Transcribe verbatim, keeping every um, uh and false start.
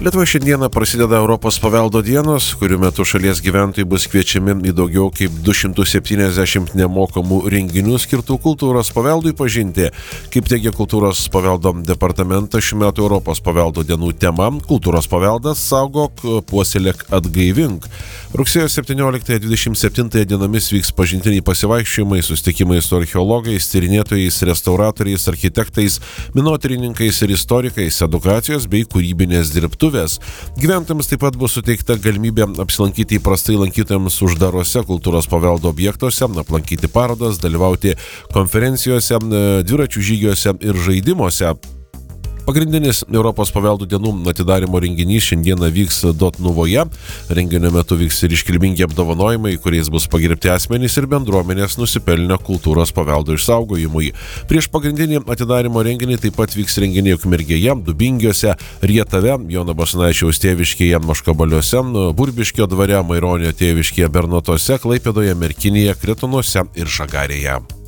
Lietuvoje šiandieną prasideda Europos paveldo dienos, kurių metu šalies gyventojai bus kviečiami į daugiau kaip du šimtus septyniasdešimt nemokamų renginių skirtų kultūros paveldui pažinti. Kaip teigia Kultūros paveldo departamentas, šių metų Europos paveldo dienų tema - kultūros paveldas saugok, puoselėk, atgaivink. Rugsėjo septynioliktąją dvidešimt septintąją dienomis vyks pažintiniai pasivaikščiojimai, susitikimai su archeologais, tyrinėtojais, restauratoriais, architektais, menotyrininkais ir istorikais, edukacijos bei kūrybinės dirbtuvės. Gyventojams taip pat bus suteikta galimybė apsilankyti įprastai lankytojams uždarose kultūros paveldo objektuose, aplankyti parodas, dalyvauti konferencijose, dviračių žygiuose ir žaidimuose. Pagrindinis Europos paveldo dienų atidarymo renginys šiandieną vyks Dotnuvoje. Renginio metu vyks ir iškilmingi apdovanojimai, kuriais bus pagerbti asmenys ir bendruomenės nusipelnę kultūros paveldo išsaugojimui. Prieš pagrindinį atidarymo renginį taip pat vyks renginiai Ukmergėje, Dubingiuose, Rietave, Jono Basanavičiaus tėviškėje Maškabaliuose, Burbiškio dvare, Maironio tėviškėje Bernatose, Klaipėdoje, Merkinėje, Kretuonuose ir Žagarėje.